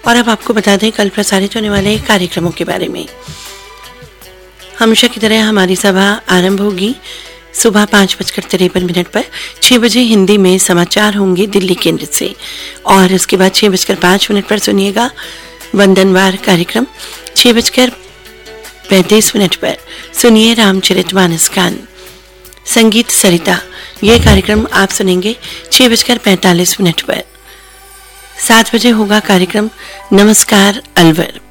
और अब आपको बता दें कल प्रसारित होने वाले कार्यक्रमों के बारे में। हमेशा की तरह हमारी सभा आरंभ होगी सुबह 5:53 पर। 6 बजे हिंदी में समाचार होंगे दिल्ली केंद्र से और उसके बाद 6:05 पर सुनिएगा वंदनवार कार्यक्रम। 6:35 पर सुनिए रामचरितमानस गान संगीत सरिता। ये कार्यक्रम आप सुनेंगे 6:45 पर। 7 बजे होगा कार्यक्रम नमस्कार अलवर।